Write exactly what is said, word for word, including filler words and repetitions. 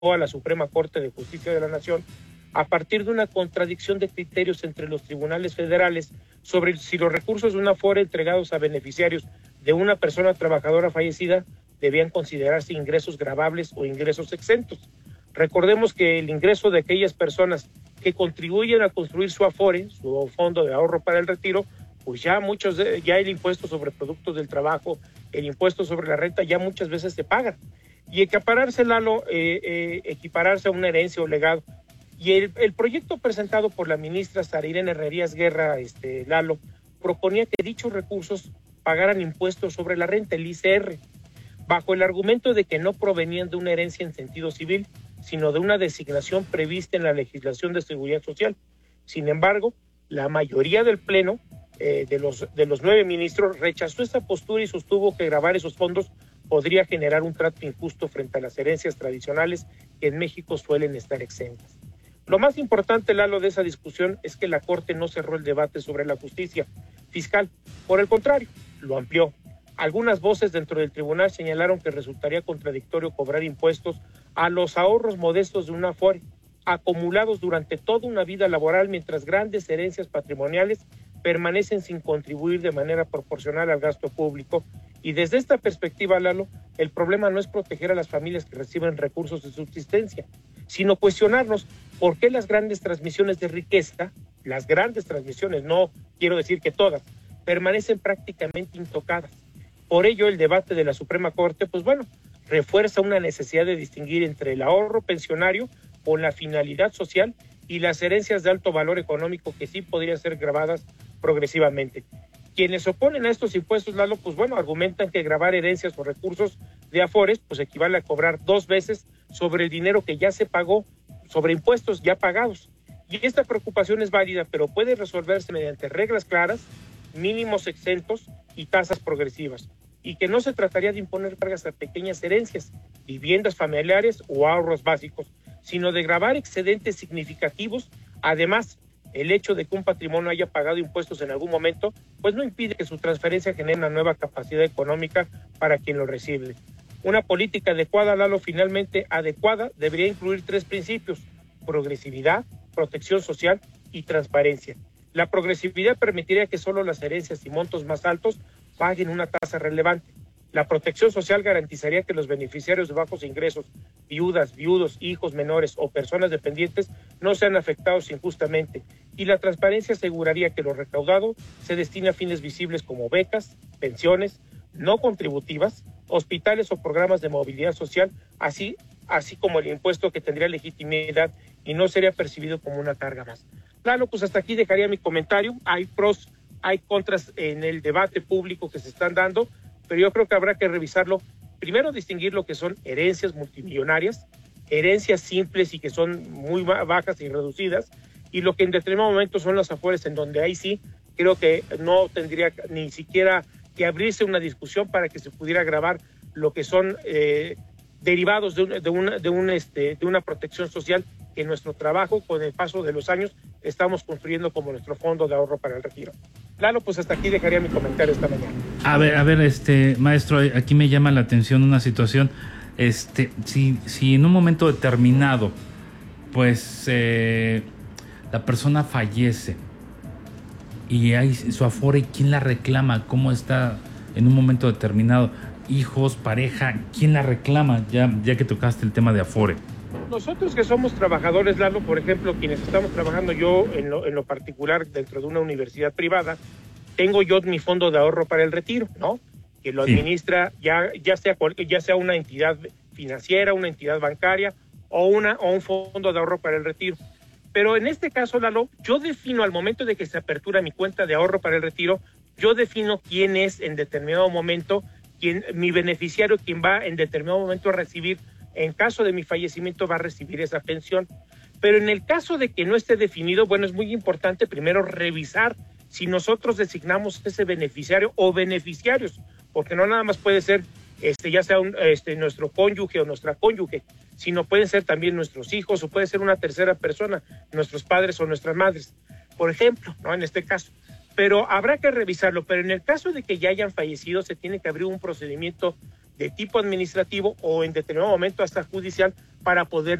a la Suprema Corte de Justicia de la Nación a partir de una contradicción de criterios entre los tribunales federales sobre si los recursos de una Afore entregados a beneficiarios de una persona trabajadora fallecida debían considerarse ingresos gravables o ingresos exentos. Recordemos que el ingreso de aquellas personas que contribuyen a construir su Afore, su fondo de ahorro para el retiro, pues ya muchos, de, ya el impuesto sobre productos del trabajo, el impuesto sobre la renta ya muchas veces se pagan. Y equipararse, Lalo, eh, eh, equipararse a una herencia o legado. Y el, el proyecto presentado por la ministra Sara Irene Herrerías Guerra, este, Lalo, proponía que dichos recursos pagaran impuestos sobre la renta, el I C R, bajo el argumento de que no provenían de una herencia en sentido civil, sino de una designación prevista en la legislación de seguridad social. Sin embargo, la mayoría del Pleno, eh, de, los, de los nueve ministros, rechazó esta postura y sostuvo que gravar esos fondos podría generar un trato injusto frente a las herencias tradicionales que en México suelen estar exentas. Lo más importante, Lalo, de esa discusión es que la Corte no cerró el debate sobre la justicia fiscal. Por el contrario, lo amplió. Algunas voces dentro del tribunal señalaron que resultaría contradictorio cobrar impuestos a los ahorros modestos de una Afore, acumulados durante toda una vida laboral, mientras grandes herencias patrimoniales permanecen sin contribuir de manera proporcional al gasto público. Y desde esta perspectiva, Lalo, el problema no es proteger a las familias que reciben recursos de subsistencia, sino cuestionarnos por qué las grandes transmisiones de riqueza, las grandes transmisiones, no quiero decir que todas, permanecen prácticamente intocadas. Por ello, el debate de la Suprema Corte, pues bueno, refuerza una necesidad de distinguir entre el ahorro pensionario con la finalidad social y las herencias de alto valor económico que sí podrían ser gravadas progresivamente. Quienes se oponen a estos impuestos, Lalo, pues bueno, argumentan que gravar herencias o recursos de Afores pues equivale a cobrar dos veces sobre el dinero que ya se pagó, sobre impuestos ya pagados. Y esta preocupación es válida, pero puede resolverse mediante reglas claras, mínimos exentos y tasas progresivas. Y que no se trataría de imponer cargas a pequeñas herencias, viviendas familiares o ahorros básicos, sino de gravar excedentes significativos. Además, el hecho de que un patrimonio haya pagado impuestos en algún momento, pues no impide que su transferencia genere una nueva capacidad económica para quien lo recibe. Una política adecuada, Lalo, finalmente adecuada, debería incluir tres principios: progresividad, protección social y transparencia. La progresividad permitiría que solo las herencias y montos más altos paguen una tasa relevante. La protección social garantizaría que los beneficiarios de bajos ingresos, viudas, viudos, hijos menores o personas dependientes no sean afectados injustamente. Y la transparencia aseguraría que lo recaudado se destine a fines visibles como becas, pensiones no contributivas, hospitales o programas de movilidad social, así, así como el impuesto que tendría legitimidad y no sería percibido como una carga más. Claro, pues hasta aquí dejaría mi comentario. Hay pros, hay contras en el debate público que se están dando, pero yo creo que habrá que revisarlo. Primero, distinguir lo que son herencias multimillonarias, herencias simples y que son muy bajas y reducidas, y lo que en determinado momento son las Afores, en donde ahí sí creo que no tendría ni siquiera que abrirse una discusión para que se pudiera gravar lo que son eh, derivados de, un, de, una, de, un, este, de una protección social que en nuestro trabajo, con el paso de los años, estamos construyendo como nuestro fondo de ahorro para el retiro. Claro, pues hasta aquí dejaría mi comentario esta mañana. A ver, a ver, este maestro, aquí me llama la atención una situación. Este, si, si en un momento determinado, pues eh, la persona fallece y hay su Afore, ¿quién la reclama? ¿Cómo está en un momento determinado? Hijos, pareja, ¿quién la reclama? Ya, ya que tocaste el tema de Afore. Nosotros que somos trabajadores, Lalo, por ejemplo, quienes estamos trabajando, yo en lo, en lo particular dentro de una universidad privada, tengo yo mi fondo de ahorro para el retiro, ¿no? Que lo administra sí. ya, ya, sea, ya sea una entidad financiera, una entidad bancaria o, una, o un fondo de ahorro para el retiro. Pero en este caso, Lalo, yo defino al momento de que se apertura mi cuenta de ahorro para el retiro, yo defino quién es en determinado momento, quién, mi beneficiario, quien va en determinado momento a recibir, en caso de mi fallecimiento, va a recibir esa pensión. Pero en el caso de que no esté definido, bueno, es muy importante primero revisar si nosotros designamos ese beneficiario o beneficiarios, porque no nada más puede ser este, ya sea un, este, nuestro cónyuge o nuestra cónyuge, sino pueden ser también nuestros hijos o puede ser una tercera persona, nuestros padres o nuestras madres, por ejemplo, ¿no? En este caso. Pero habrá que revisarlo, pero en el caso de que ya hayan fallecido, se tiene que abrir un procedimiento de tipo administrativo o en determinado momento hasta judicial para poder